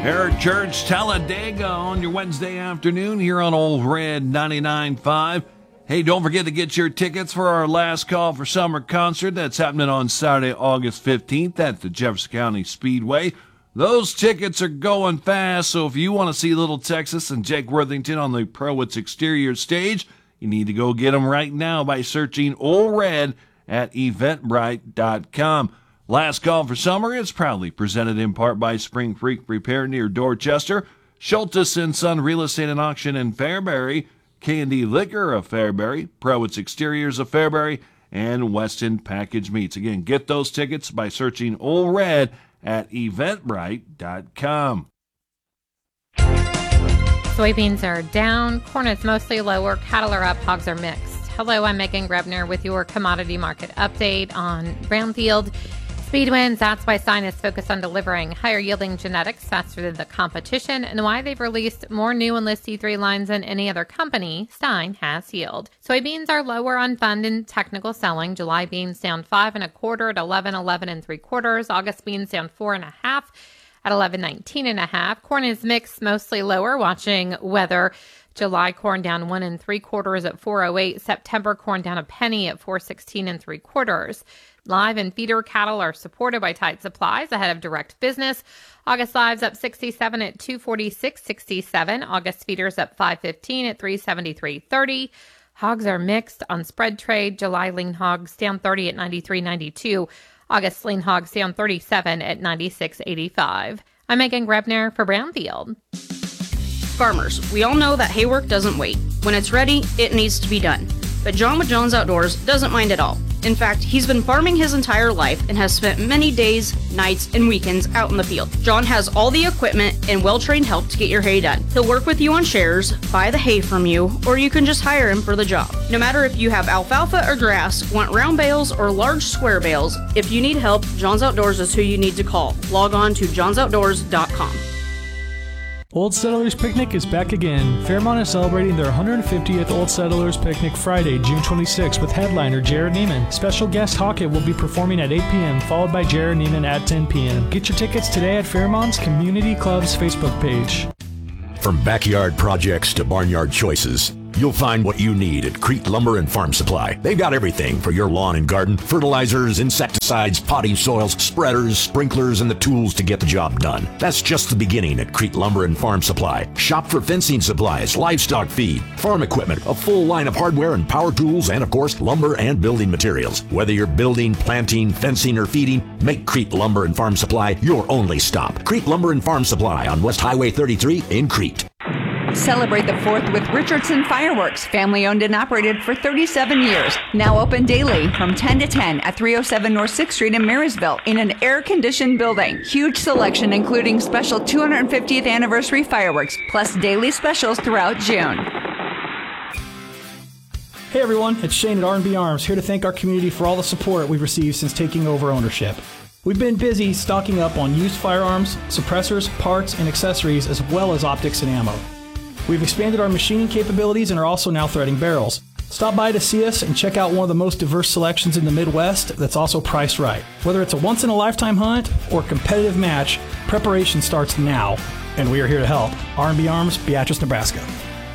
Church Talladega on your Wednesday afternoon here on Old Red 99.5. Hey, don't forget to get your tickets for our Last Call for Summer concert. That's happening on Saturday, August 15th at the Jefferson County Speedway. Those tickets are going fast, so if you want to see Little Texas and Jake Worthington on the Prowitz Exterior stage, you need to go get them right now by searching Old Red at eventbrite.com. Last Call for Summer is proudly presented in part by Spring Creek Repair near Dorchester, Schultes & Son Real Estate and Auction in Fairbury, K&D Liquor of Fairbury, Prowitz Exteriors of Fairbury, and Weston Package Meats. Again, get those tickets by searching Old Red at eventbrite.com. Soybeans are down, corn is mostly lower, cattle are up, hogs are mixed. Hello, I'm Megan Grebner with your commodity market update on Brownfield. Speed wins, that's why Stein is focused on delivering higher yielding genetics faster than the competition, and why they've released more new Enlist E3 lines than any other company. Stein has yield. Soybeans are lower on fund and technical selling. July beans down 5 1/4 at 11 3/4. August beans down 4 1/2 at 11.19 1/2. Corn is mixed, mostly lower. Watching weather. July corn down 1 3/4 at 4.08. September corn down a penny at 4.16 3/4. Live and feeder cattle are supported by tight supplies ahead of direct business. August lives up 67 at 246.67. August feeders up 5.15 at 373.30. Hogs are mixed on spread trade. July lean hogs down 30 at 93.92. August lean hogs down 37 at 96.85. I'm Megan Grebner for Brownfield. Farmers, we all know that hay work doesn't wait. When it's ready, it needs to be done. But John with John's Outdoors doesn't mind at all. In fact, he's been farming his entire life and has spent many days, nights, and weekends out in the field. John has all the equipment and well-trained help to get your hay done. He'll work with you on shares, buy the hay from you, or you can just hire him for the job. No matter if you have alfalfa or grass, want round bales or large square bales, if you need help, John's Outdoors is who you need to call. Log on to johnsoutdoors.com. Old Settlers Picnic is back again. Fairmont is celebrating their 150th Old Settlers Picnic Friday, June 26th with headliner Jared Neiman. Special guest Hockett will be performing at 8 p.m., followed by Jared Neiman at 10 p.m. Get your tickets today at Fairmont's Community Club's Facebook page. From backyard projects to barnyard choices, you'll find what you need at Crete Lumber and Farm Supply. They've got everything for your lawn and garden: fertilizers, insecticides, potting soils, spreaders, sprinklers, and the tools to get the job done. That's just the beginning at Crete Lumber and Farm Supply. Shop for fencing supplies, livestock feed, farm equipment, a full line of hardware and power tools, and of course, lumber and building materials. Whether you're building, planting, fencing, or feeding, make Crete Lumber and Farm Supply your only stop. Crete Lumber and Farm Supply on West Highway 33 in Crete. Celebrate the 4th with Richardson Fireworks, family owned and operated for 37 years. Now open daily from 10 to 10 at 307 North 6th Street in Marysville in an air-conditioned building. Huge selection including special 250th anniversary fireworks, plus daily specials throughout June. Hey everyone, it's Shane at R&B Arms, here to thank our community for all the support we've received since taking over ownership. We've been busy stocking up on used firearms, suppressors, parts, and accessories, as well as optics and ammo. We've expanded our machining capabilities and are also now threading barrels. Stop by to see us and check out one of the most diverse selections in the Midwest that's also priced right. Whether it's a once-in-a-lifetime hunt or competitive match, preparation starts now, and we are here to help. R&B Arms, Beatrice, Nebraska.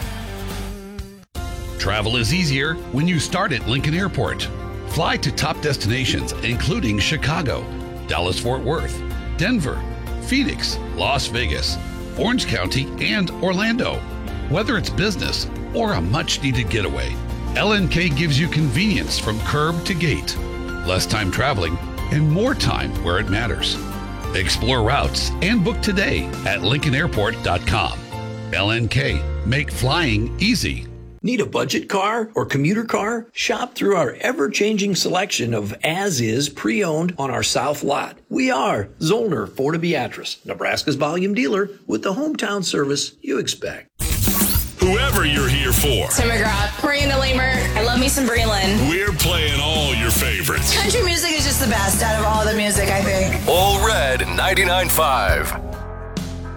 Travel is easier when you start at Lincoln Airport. Fly to top destinations including Chicago, Dallas-Fort Worth, Denver, Phoenix, Las Vegas, Orange County, and Orlando. Whether it's business or a much-needed getaway, LNK gives you convenience from curb to gate, less time traveling, and more time where it matters. Explore routes and book today at LincolnAirport.com. LNK, make flying easy. Need a budget car or commuter car? Shop through our ever-changing selection of as-is pre-owned on our South lot. We are Zollner Ford of Beatrice, Nebraska's volume dealer with the hometown service you expect. Whoever you're here for. Tim McGrath, Miranda Lamer, I love me some Breland. We're playing all your favorites. Country music is just the best out of all the music, I think. All Red 99.5.